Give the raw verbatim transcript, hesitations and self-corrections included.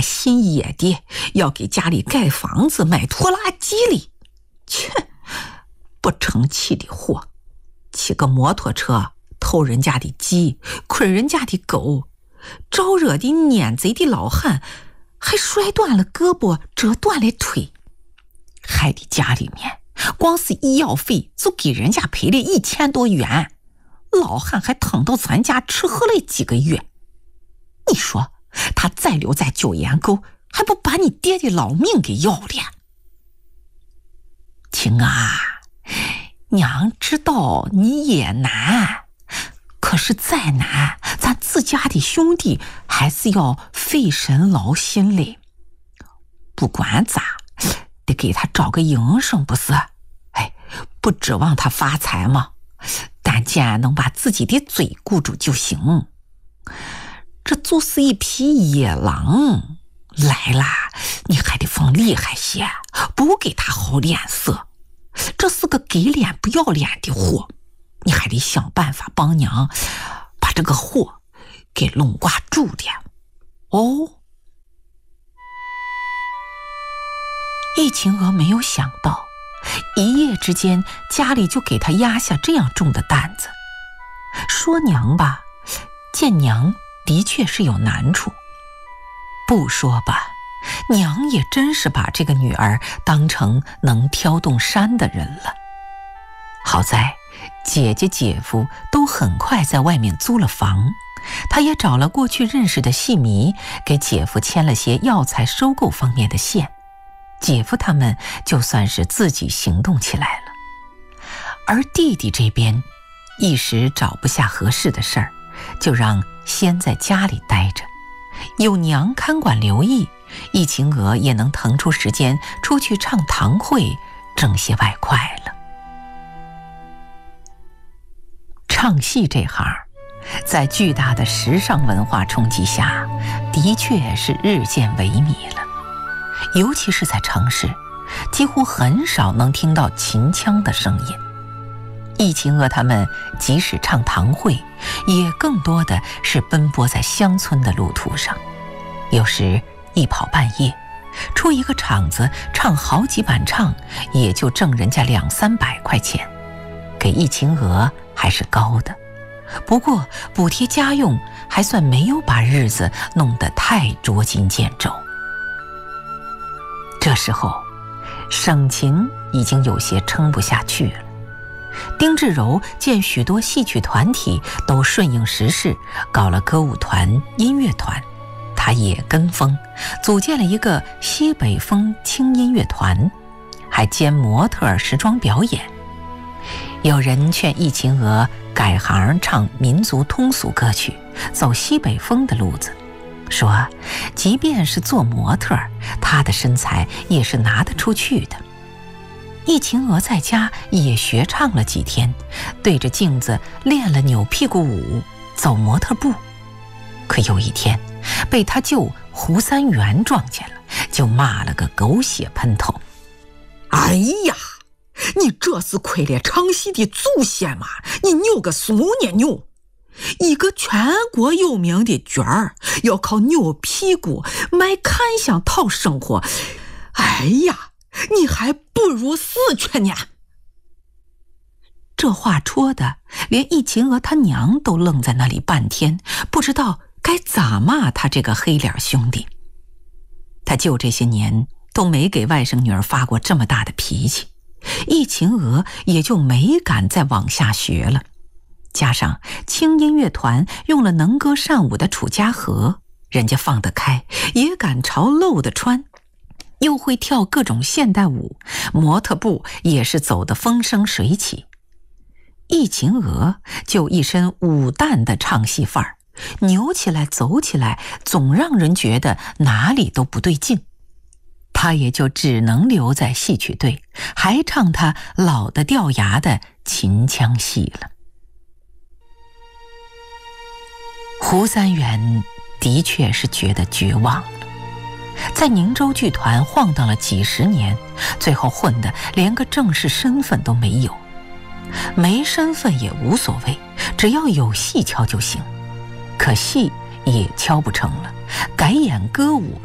心野的要给家里盖房子买拖拉机哩。切，不成器的货，骑个摩托车偷人家的鸡，捆人家的狗，招惹的撵贼的老汉，还摔断了胳膊，折断了腿，害得家里面光是医药费就给人家赔了一千多元，老汉还疼到咱家吃喝了几个月。你说他再留在九岩沟，还不把你爹的老命给要了？晴啊，娘知道你也难，可是再难，咱自家的兄弟还是要费神劳心嘞。不管咋，得给他找个营生不是？哎，不指望他发财嘛，但见能把自己的嘴顾住就行。这就是一匹野狼来啦，你还得放厉害些，不给他好脸色。这是个给脸不要脸的货，你还得想办法帮娘把这个货给弄挂住的哦。易晴娥没有想到，一夜之间家里就给她压下这样重的担子。说娘吧，见娘的确是有难处；不说吧，娘也真是把这个女儿当成能挑动山的人了。好在姐姐姐夫都很快在外面租了房，她也找了过去认识的戏迷，给姐夫牵了些药材收购方面的线，姐夫他们就算是自己行动起来了。而弟弟这边一时找不下合适的事儿，就让先在家里待着，有娘看管留意，易晴娥也能腾出时间出去唱堂会，挣些外快了。唱戏这行，在巨大的时尚文化冲击下，的确是日渐萎靡了。尤其是在城市，几乎很少能听到秦腔的声音。易晴娥他们即使唱堂会，也更多的是奔波在乡村的路途上，有时一跑半夜，出一个场子唱好几晚唱，也就挣人家两三百块钱，给易晴娥还是高的。不过补贴家用，还算没有把日子弄得太捉襟见肘。这时候省情已经有些撑不下去了。丁志柔见许多戏曲团体都顺应时势，搞了歌舞团、音乐团，他也跟风，组建了一个西北风轻音乐团，还兼模特时装表演。有人劝易晴娥改行唱民族通俗歌曲，走西北风的路子，说即便是做模特，她的身材也是拿得出去的。易晴娥在家也学唱了几天，对着镜子练了扭屁股舞，走模特步。可有一天被他舅胡三元撞见了，就骂了个狗血喷头。哎呀，你这是亏了唱戏的祖先嘛，你扭个什么呢扭？一个全国有名的角儿，要靠扭屁股卖看相讨生活。哎呀，你还不如死去呢！这话戳的连易晴娥他娘都愣在那里半天，不知道该咋骂他这个黑脸兄弟。他舅这些年都没给外甥女儿发过这么大的脾气，易晴娥也就没敢再往下学了。加上轻音乐团用了能歌善舞的楚家和，人家放得开，也敢朝露的穿，又会跳各种现代舞，模特步也是走得风生水起。易晴娥就一身武旦的唱戏范儿，扭起来走起来总让人觉得哪里都不对劲。她也就只能留在戏曲队，还唱她老的掉牙的秦腔戏了。胡三元的确是觉得绝望了，在宁州剧团晃荡了几十年，最后混得连个正式身份都没有。没身份也无所谓，只要有戏敲就行。可戏也敲不成了，改演歌舞